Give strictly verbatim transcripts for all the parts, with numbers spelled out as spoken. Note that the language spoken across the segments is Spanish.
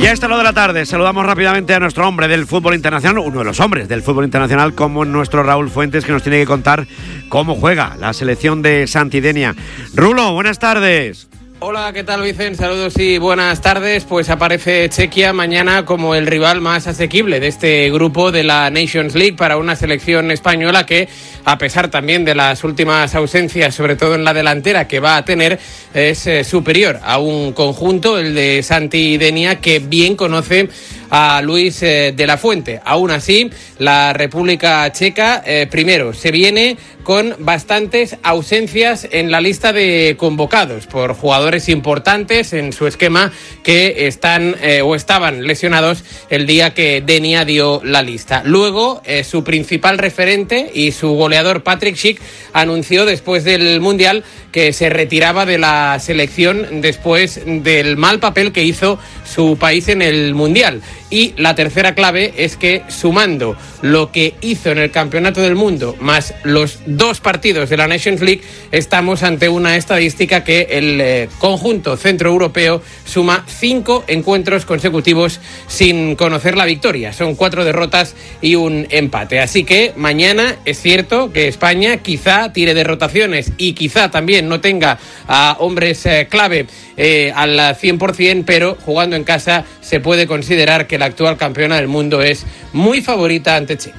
Y a esta hora de la tarde saludamos rápidamente a nuestro hombre del fútbol internacional, uno de los hombres del fútbol internacional, como nuestro Raúl Fuentes, que nos tiene que contar cómo juega la selección de Santidenia. Rulo, buenas tardes. Hola, ¿qué tal, Vicente? Saludos y buenas tardes. Pues aparece Chequia mañana como el rival más asequible de este grupo de la Nations League para una selección española que, a pesar también de las últimas ausencias, sobre todo en la delantera que va a tener, es eh, superior a un conjunto, el de Santidenia, que bien conoce a Luis eh, de la Fuente. Aún así, la República Checa, eh, primero, se viene con bastantes ausencias en la lista de convocados por jugadores importantes en su esquema que están eh, o estaban lesionados el día que Denia dio la lista. Luego, eh, su principal referente y su goleador Patrick Schick anunció después del Mundial que se retiraba de la selección después del mal papel que hizo su país en el Mundial. Y la tercera clave es que, sumando lo que hizo en el Campeonato del Mundo más los dos partidos de la Nations League, estamos ante una estadística que el eh, conjunto centroeuropeo suma cinco encuentros consecutivos sin conocer la victoria. Son cuatro derrotas y un empate. Así que mañana es cierto que España quizá tire de rotaciones y quizá también no tenga a hombres eh, clave eh, al cien por ciento, pero jugando en casa se puede considerar que la actual campeona del mundo es muy favorita ante Chequia.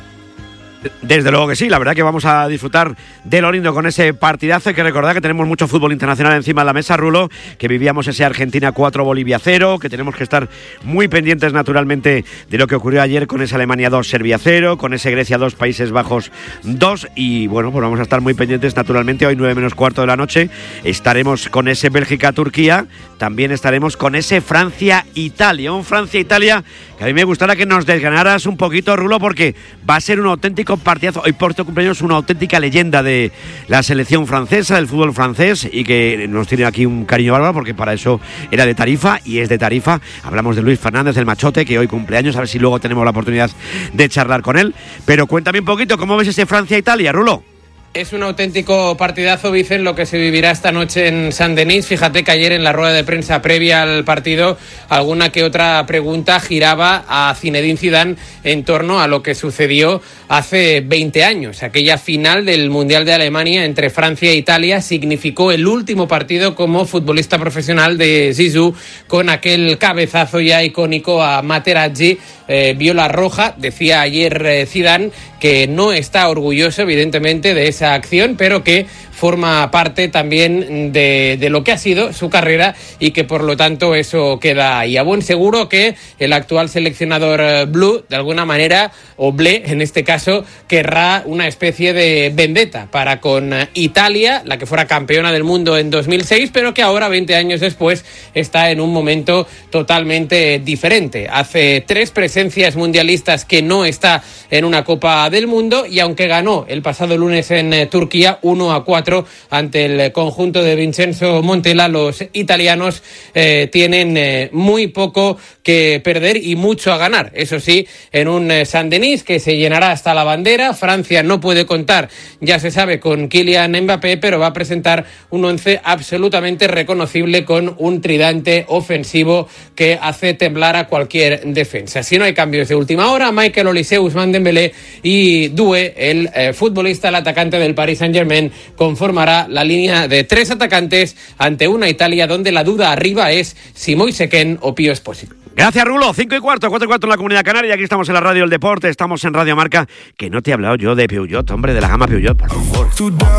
Desde luego que sí, la verdad que vamos a disfrutar de lo lindo con ese partidazo. Hay que recordar que tenemos mucho fútbol internacional encima de la mesa, Rulo, que vivíamos ese Argentina cuatro, Bolivia cero, que tenemos que estar muy pendientes naturalmente de lo que ocurrió ayer con ese Alemania dos, Serbia cero, con ese Grecia dos, Países Bajos dos, y bueno, pues vamos a estar muy pendientes naturalmente. Hoy nueve menos cuarto de la noche estaremos con ese Bélgica-Turquía, también estaremos con ese Francia-Italia, un Francia-Italia que a mí me gustaría que nos desganaras un poquito, Rulo, porque va a ser un auténtico partidazo. Hoy por tu cumpleaños una auténtica leyenda de la selección francesa, del fútbol francés, y que nos tiene aquí un cariño bárbaro porque para eso era de Tarifa y es de Tarifa. Hablamos de Luis Fernández, del Machote, que hoy cumpleaños, a ver si luego tenemos la oportunidad de charlar con él. Pero cuéntame un poquito, ¿cómo ves ese Francia-Italia, Rulo? Es un auténtico partidazo, Vicen, lo que se vivirá esta noche en Saint-Denis. Fíjate que ayer en la rueda de prensa previa al partido alguna que otra pregunta giraba a Zinedine Zidane en torno a lo que sucedió hace veinte años. Aquella final del Mundial de Alemania entre Francia e Italia significó el último partido como futbolista profesional de Zizou, con aquel cabezazo ya icónico a Materazzi. Eh, vio la roja. Decía ayer eh, Zidane que no está orgulloso, evidentemente, de esa acción, pero que forma parte también de, de lo que ha sido su carrera y que por lo tanto eso queda ahí. A buen seguro que el actual seleccionador blue, de alguna manera, o blé en este caso, querrá una especie de vendetta para con Italia, la que fuera campeona del mundo en dos mil seis, pero que ahora, veinte años después, está en un momento totalmente diferente. Hace tres presencias mundialistas que no está en una Copa del Mundo, y aunque ganó el pasado lunes en eh, Turquía uno a cuatro ante el conjunto de Vincenzo Montella, los italianos eh, tienen eh, muy poco que perder y mucho a ganar. Eso sí, en un eh, Saint-Denis que se llenará hasta la bandera. Francia no puede contar, ya se sabe, con Kylian Mbappé, pero va a presentar un once absolutamente reconocible con un tridente ofensivo que hace temblar a cualquier defensa. Si no hay cambios de última hora, Michael Olise, Ousmane Dembélé y Doué, el eh, futbolista, el atacante del Paris Saint-Germain, conformará la línea de tres atacantes ante una Italia donde la duda arriba es si Moise Kean o Pío Esposito. Gracias, Rulo. Cinco y cuarto, cuatro y cuarto en la Comunidad Canaria. Aquí estamos en la Radio del Deporte, estamos en Radio Marca. Que no te he hablado yo de Peugeot, hombre, de la gama Peugeot, por favor.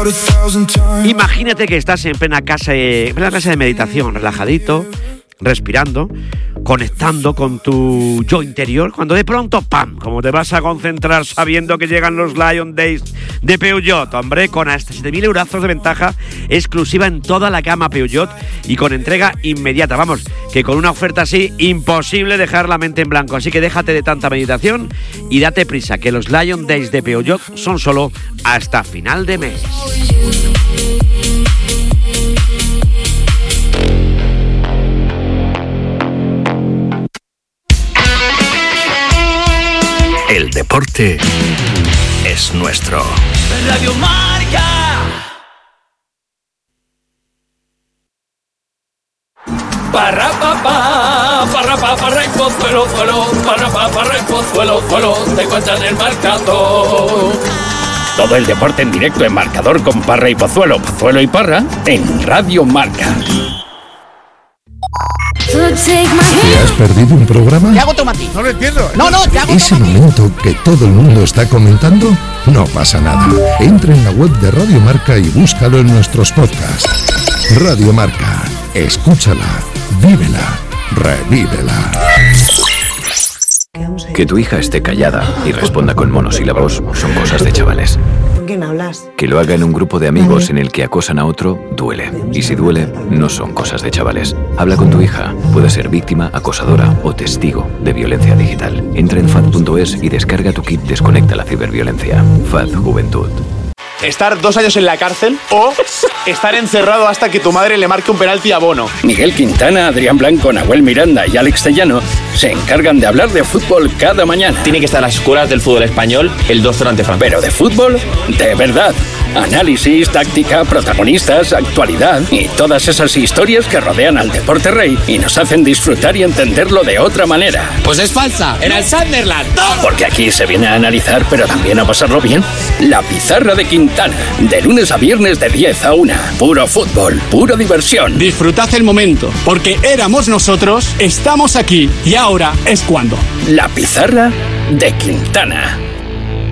Imagínate que estás en plena casa, en plena casa de meditación, relajadito, respirando, conectando con tu yo interior, cuando de pronto, ¡pam!, como te vas a concentrar sabiendo que llegan los Lion Days de Peugeot, hombre, con hasta siete mil eurazos de ventaja exclusiva en toda la gama Peugeot y con entrega inmediata. Vamos, que con una oferta así, imposible dejar la mente en blanco. Así que déjate de tanta meditación y date prisa, que los Lion Days de Peugeot son solo hasta final de mes. El deporte es nuestro. Radio Marca. Parra, pa, pa, parra, para pa, parra y Pozuelo, zuelo, para pa, parra y Pozuelo, zuelo, te cuentan el marcador. Todo el deporte en directo en Marcador con Parra y Pozuelo, Pozuelo y Parra en Radio Marca. ¿Te has perdido un programa? Te hago tomatín. No lo entiendo. No, no, te hago Ese tomatín. momento que todo el mundo está comentando, no pasa nada. Entra en la web de Radio Marca y búscalo en nuestros podcasts. Radio Marca, escúchala, vívela, revívela. Que tu hija esté callada y responda con monosílabos son cosas de chavales. ¿Con quién hablas? Que lo haga en un grupo de amigos en el que acosan a otro, duele. Y si duele, no son cosas de chavales. Habla con tu hija. Puede ser víctima, acosadora o testigo de violencia digital. Entra en F A D punto es y descarga tu kit Desconecta la ciberviolencia. F A D Juventud. Estar dos años en la cárcel o estar encerrado hasta que tu madre le marque un penalti a Bono. Miguel Quintana, Adrián Blanco, Nahuel Miranda y Alex Tellano se encargan de hablar de fútbol cada mañana. Tiene que estar a las escuelas del fútbol español el dos cero ante Francia. Pero de fútbol, de verdad. Análisis, táctica, protagonistas, actualidad y todas esas historias que rodean al deporte rey y nos hacen disfrutar y entenderlo de otra manera. Pues es falsa. Era el Sunderland. Porque aquí se viene a analizar, pero también a pasarlo bien. La Pizarra de Quintana. De lunes a viernes de diez a una. Puro fútbol, pura diversión. Disfrutad el momento, porque éramos nosotros, estamos aquí y ahora es cuando. La Pizarra de Quintana.